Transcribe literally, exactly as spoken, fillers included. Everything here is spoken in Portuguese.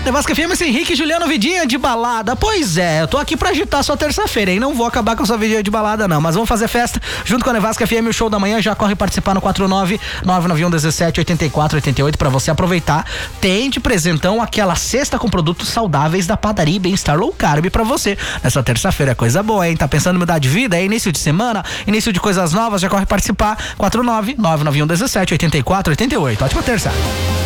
Nevasca F M, esse Henrique e Juliano, vidinha de balada. Pois é, eu tô aqui pra agitar sua terça-feira, hein? Não vou acabar com a sua vidinha de balada, não. Mas vamos fazer festa junto com a Nevasca F M, o show da manhã. Já corre participar no quatro nove nove nove um um sete oito quatro oito oito pra você aproveitar. Tem de presentão aquela cesta com produtos saudáveis da Padaria e Bem-Estar Low Carb pra você. Nessa terça-feira é coisa boa, hein? Tá pensando em mudar de vida? É início de semana, início de coisas novas, já corre participar. quatro nove nove nove um um sete oito quatro oito oito. Ótima terça.